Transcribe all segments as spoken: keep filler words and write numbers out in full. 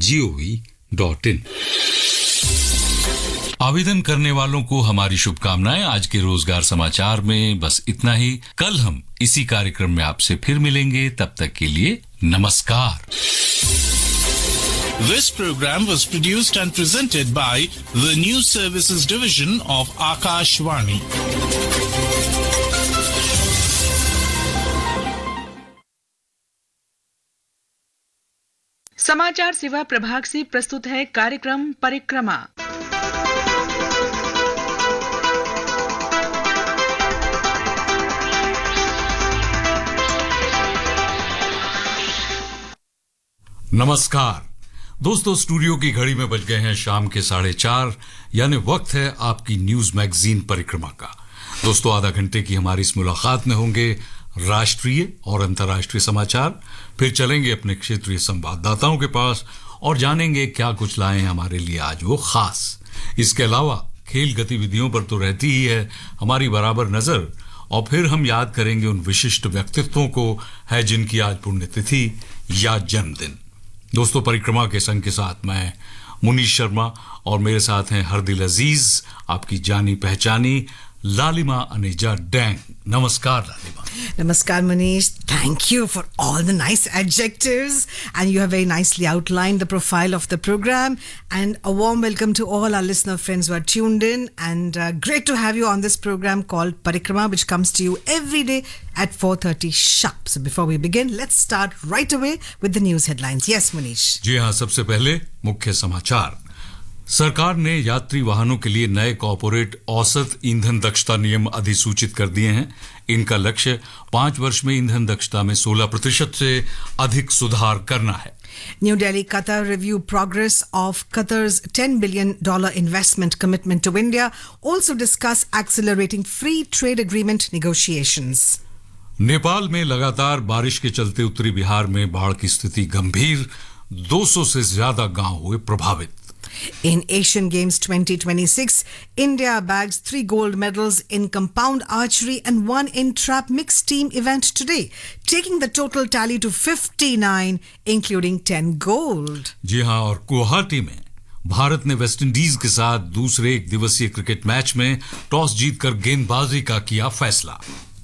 Ji O V dot in. आवेदन करने वालों को हमारी शुभकामनाएं। आज के रोजगार समाचार में बस इतना ही। कल हम इसी कार्यक्रम में आपसे फिर मिलेंगे। तब तक के लिए नमस्कार। This program was produced and presented by the News Services Division of Akashvani. समाचार सेवा प्रभाग से प्रस्तुत है कार्यक्रम परिक्रमा। नमस्कार दोस्तों, स्टूडियो की घड़ी में बज गए हैं शाम के साढ़े चार, यानी वक्त है आपकी न्यूज मैगजीन परिक्रमा का। दोस्तों, आधा घंटे की हमारी इस मुलाकात में होंगे राष्ट्रीय और अंतर्राष्ट्रीय समाचार, फिर चलेंगे अपने क्षेत्रीय संवाददाताओं के पास और जानेंगे क्या कुछ लाए हैं हमारे लिए आज वो खास। इसके अलावा खेल गतिविधियों पर तो रहती ही है हमारी बराबर नजर, और फिर हम याद करेंगे उन विशिष्ट व्यक्तित्वों को है जिनकी आज पुण्यतिथि या जन्मदिन। दोस्तों, परिक्रमा के संग के साथ मैं मुनीश शर्मा और मेरे साथ हैं हरदिल अजीज, आपकी जानी पहचानी लालिमा अनेजा डैंग। नमस्कार लालिमा। Namaskar Manish, thank you for all the nice adjectives, and you have very nicely outlined the profile of the program, and a warm welcome to all our listener friends who are tuned in, and uh, great to have you on this program called Parikrama, which comes to you every day at four thirty sharp. So before we begin, let's start right away with the news headlines. Yes Manish. जी हाँ, सबसे पहले मुख्य समाचार। सरकार ने यात्री वाहनों के लिए नए कॉर्पोरेट औसत ईंधन दक्षता नियम अधिसूचित कर दिए हैं। इनका लक्ष्य पांच वर्ष में ईंधन दक्षता में सोलह प्रतिशत से अधिक सुधार करना है। New Delhi, Qatar review progress of Qatar's ten billion dollars investment commitment to India. Also discuss accelerating free trade agreement negotiations. Nepal में लगातार बारिश के चलते उत्तरी बिहार में बाढ़ की स्थिति गंभीर, दो सौ से ज्यादा गांव हुए प्रभावित। In Asian Games twenty twenty-six, India bags three gold medals in compound archery and one in trap mixed team event today, taking the total tally to fifty-nine, including ten gold. जी हाँ, और गुवाहाटी में भारत ने वेस्टइंडीज के साथ दूसरे एक दिवसीय cricket match में टॉस जीतकर गेंदबाजी का किया फैसला।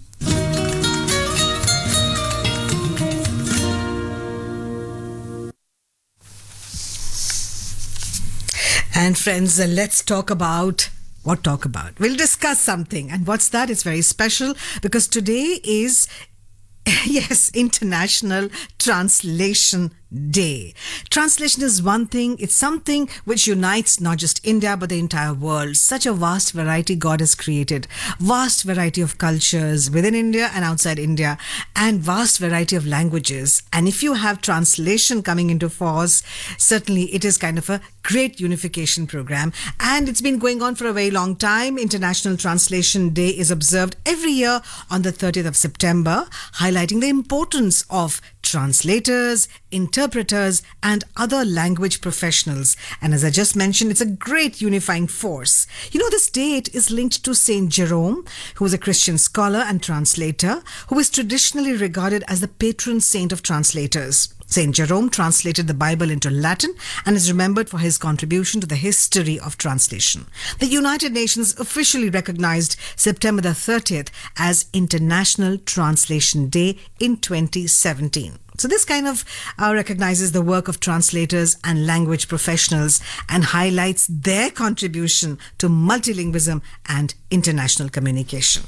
And friends, uh, let's talk about what talk about. We'll discuss something, and what's that? It's very special because today is yes, International Translation Day. Translation is one thing, it's something which unites not just India but the entire world. Such a vast variety God has created, vast variety of cultures within India and outside India, and vast variety of languages. And if you have translation coming into force, certainly it is kind of a great unification program, and it's been going on for a very long time. International Translation Day is observed every year on the thirtieth of September, highlighting the importance of translators, interpreters, and other language professionals. And as I just mentioned, it's a great unifying force. You know, this date is linked to Saint Jerome, who was a Christian scholar and translator, who is traditionally regarded as the patron saint of translators. Saint Jerome translated the Bible into Latin and is remembered for his contribution to the history of translation. The United Nations officially recognized September the thirtieth as International Translation Day in twenty seventeen. So this kind of uh, recognizes the work of translators and language professionals and highlights their contribution to multilingualism and international communication.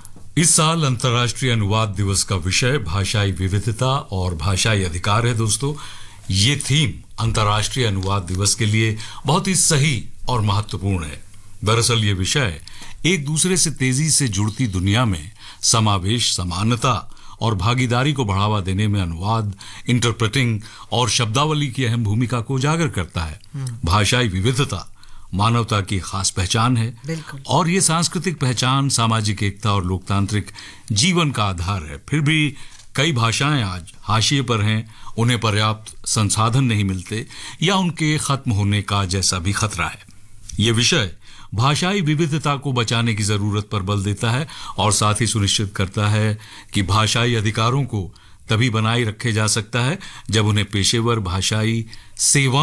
इस साल अंतर्राष्ट्रीय अनुवाद दिवस का विषय भाषाई विविधता और भाषाई अधिकार है। दोस्तों, ये थीम अंतर्राष्ट्रीय अनुवाद दिवस के लिए बहुत ही सही और महत्वपूर्ण है। दरअसल ये विषय एक दूसरे से तेजी से जुड़ती दुनिया में समावेश, समानता और भागीदारी को बढ़ावा देने में अनुवाद, इंटरप्रेटिंग और शब्दावली की अहम भूमिका को उजागर करता है। भाषाई विविधता मानवता की खास पहचान है और ये सांस्कृतिक पहचान सामाजिक एकता और लोकतांत्रिक जीवन का आधार है। फिर भी कई भाषाएं आज हाशिए पर हैं, उन्हें पर्याप्त संसाधन नहीं मिलते या उनके खत्म होने का जैसा भी खतरा है। ये विषय भाषाई विविधता को बचाने की जरूरत पर बल देता है और साथ ही सुनिश्चित करता है कि भाषाई अधिकारों को तभी बनाए रखे जा सकता है जब उन्हें पेशेवर भाषाई सेवा